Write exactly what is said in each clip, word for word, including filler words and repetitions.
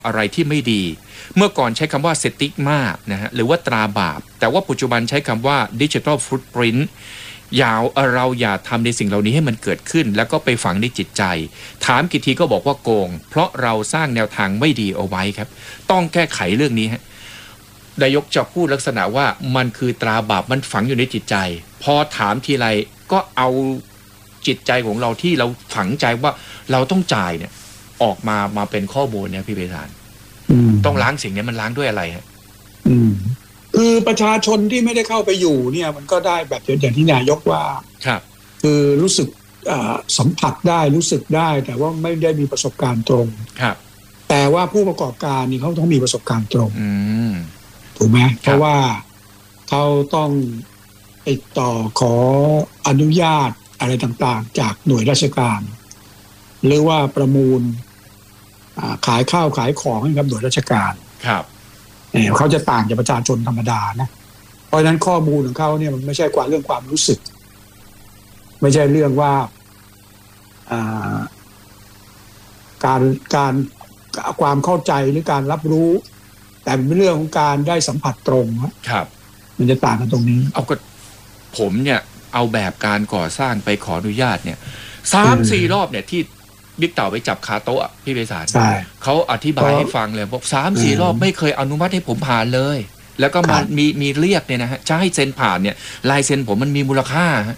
อะไรที่ไม่ดีเมื่อก่อนใช้คำว่าสติ๊กมานะฮะหรือว่าตราบาปแต่ว่าปัจจุบันใช้คำว่าดิจิทัลฟุตปรินต์ยาวเราอย่าทำในสิ่งเหล่านี้ให้มันเกิดขึ้นแล้วก็ไปฝังในจิตใจถามกี่ทีก็บอกว่าโกงเพราะเราสร้างแนวทางไม่ดีเอาไว้ครับต้องแก้ไขเรื่องนี้ฮะนายกจะพูดลักษณะว่ามันคือตราบาปมันฝังอยู่ในจิตใจพอถามทีไรก็เอาจิตใจของเราที่เราฝังใจว่าเราต้องจ่ายเนี่ยออกมามาเป็นข้อมูลเนี่ยพี่เบสานต้องล้างสิ่งนี้มันล้างด้วยอะไรฮะคือประชาชนที่ไม่ได้เข้าไปอยู่เนี่ยมันก็ได้แบบอย่างที่นายกว่าครับคือรู้สึกสัมผัสได้รู้สึกได้แต่ว่าไม่ได้มีประสบการณ์ตรงครับแต่ว่าผู้ประกอบการนี่เขาต้องมีประสบการณ์ตรงถูกไหมเพราะว่าเขาต้องติดต่อขออนุญาตอะไรต่างๆจากหน่วยราชการหรือว่าประมูลขายข้าวขายของให้กับหน่วยราชการครับเขาจะต่างจากประชาชนธรรมดานะเพราะฉะนั้นข้อมูลของเขาเนี่ยมันไม่ใช่กว่าเรื่องความรู้สึกไม่ใช่เรื่องว่าการการความเข้าใจหรือการรับรู้แต่เป็นเรื่องของการได้สัมผัสตรงครับมันจะต่างกันตรงนี้เอาก็ผมเนี่ยเอาแบบการก่อสร้างไปขออนุญาตเนี่ยสามสี่รอบเนี่ยที่บิ๊กเต่าไปจับคาโต๊ะพี่เบสานเขาอธิบายให้ฟังเลยบอกสามสี่รอบไม่เคยอนุมัติให้ผมผ่านเลยแล้วก็มามีมีเรียกเนี่ยนะฮะจะให้เซ็นผ่านเนี่ยลายเซ็นผมมันมีมูลค่าฮะ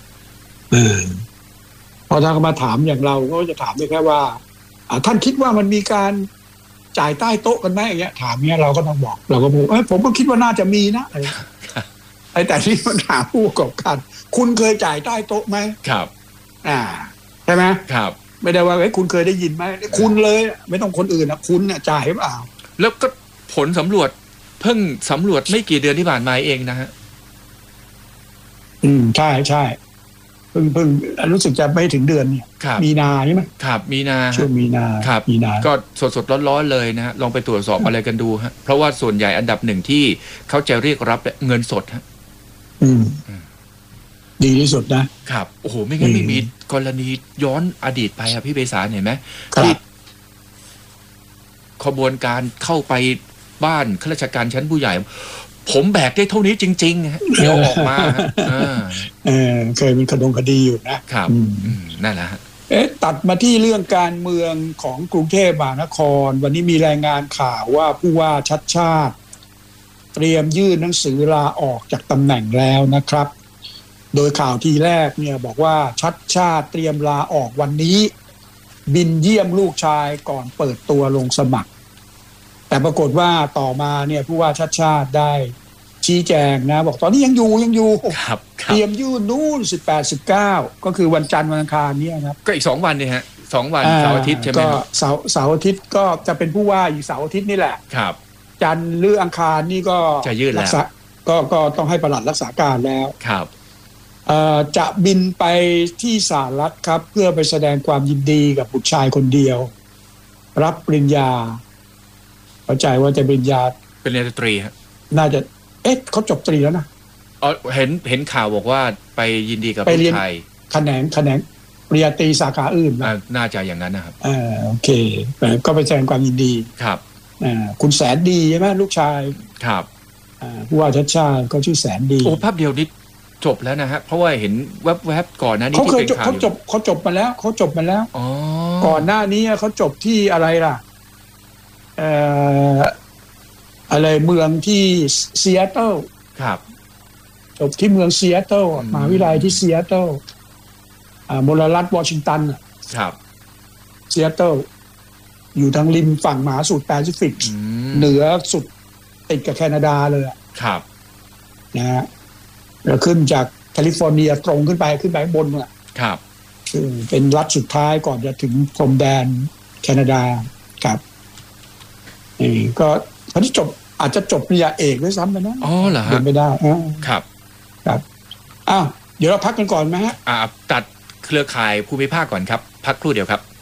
พอถ้าเขามาถามอย่างเราก็จะถามได้แค่ว่าท่านคิดว่ามันมีการจ่ายใต้โต๊ะกันไหมอย่างเงี้ยถามเนี้ยเราก็ต้องบอกเราก็บอกเอ้ยผมก็คิดว่าน่าจะมีนะไอ้แต่ที่มันถามผู้ประกอบการคุณเคยจ่ายใต้โต๊ะไหมครับอ่าใช่ไหมครับไม่ได้ว่าไอ้คุณเคยได้ยินไหมคุณเลยไม่ต้องคนอื่นนะคุณน่ะจ่ายหรือเปล่าแล้วก็ผลสำรวจเพิ่งสำรวจไม่กี่เดือนที่ผ่านมาเองนะฮะอืมใช่ใช่เพิ่งเพิ่งรู้สึกจะไม่ถึงเดือนเนี่ยมีนาใช่ไหมครับมีนาช่วงมีนาครับมีนาก็สดสดร้อนๆเลยนะฮะลองไปตรวจสอบอะไรกันดูฮะเพราะว่าส่วนใหญ่อันดับหนึ่งที่เขาจะเรียกรับเงินสดฮะอืมดีที่สุดนะครับโอ้โหไม่งั้นไม่มีกรณีย้อนอดีตไปอะพี่เบสานเห็นไหมที่ขบวนการเข้าไปบ้านข้าราชการชั้นผู้ใหญ่ผมแบกได้เท่านี้จริงๆฮะเดี๋ยวออกมาเออเคยมีคดีคดีอยู่นะครับนั่นแหละฮะเอ๊ะตัดมาที่เรื่องการเมืองของกรุงเทพมหานครวันนี้มีรายงานข่าวว่าผู้ว่าชัดชาติเตรียมยื่นหนังสือลาออกจากตำแหน่งแล้วนะครับโดยข่าวทีแรกเนี่ยบอกว่าชัดชาติเตรียมลาออกวันนี้บินเยี่ยมลูกชายก่อนเปิดตัวลงสมัครแต่ปรากฏว่าต่อมาเนี่ยผู้ว่าชัดชาติได้ชี้แจงนะบอกตอนนี้ยังอยู่ยังอยู่เตรียมยื่นนู่นสิบแปด สิบเก้าก็คือวันจันทร์วันอังคารนี้ครับก็อีกสองวันนี่ฮะสองวันเสาร์อาทิตย์ใช่ไหมก็เสาร์เสาร์อาทิตย์ก็จะเป็นผู้ว่าอีกเสาร์อาทิตย์นี่แหละครับจันทร์หรืออังคารนี่ก็จะยื่นแล้วก็ก็ต้องให้ปลัดรักษาการแล้วครับจะบินไปที่สหรัฐครับเพื่อไปแสดงความยินดีกับบุตรชายคนเดียวรับปริญญาเข้าใจว่าจะปริญญาเป็นปริญญาตรีฮะน่าจะเอ๊ะเขาจบตรีแล้วนะอ๋อเห็นเห็นข่าวบอกว่าไปยินดีกับผู้ชายแขนงแขนงปริญญาตรีสาขาอื่นน่าจะอย่างนั้นนะครับอ่าโอเคก็ไปแสดงความยินดีครับอ่าคุณแสนดีใช่ไหมลูกชายครับอ่าผู้ว่าชัดชาติเขาชื่อแสนดีโอ้ภาพเดียวนี้จบแล้วนะฮะเพราะว่าเห็นแวบๆก่อนหน้านี้ที่เป็นข่าวเขาจบเขาจบมาแล้วเขาจบมาแล้วก่อนหน้านี้เขาจบที่อะไรล่ะเอ่ออะไรเมืองที่ซีแอตเทิลครับจบที่เมืองซีแอตเทิลมหาวิทยาลัยที่ซีแอตเทิลอ่ามลรัฐวอชิงตันครับซีแอตเทิลอยู่ทางริมฝั่งมหาสมุทรแปซิฟิกเหนือสุดติดกับแคนาดาเลยครับนะฮะแล้วขึ้นจากแคลิฟอร์เนียตรงขึ้นไปขึ้นไปบนอ่ะครับซึ่งเป็นรัฐสุดท้ายก่อนจะถึงพรมแดนแคนาดาครับนี่ก็พอที่จบอาจจะจบปริญญาเอกด้วยซ้ำไปนะอ๋อเหรอฮะเป็นไม่ได้ครับครับอ้าวเดี๋ยวเราพักกันก่อนไหมฮะอ่าตัดเครือข่ายภูมิภาคก่อนครับพักครู่เดียวครับ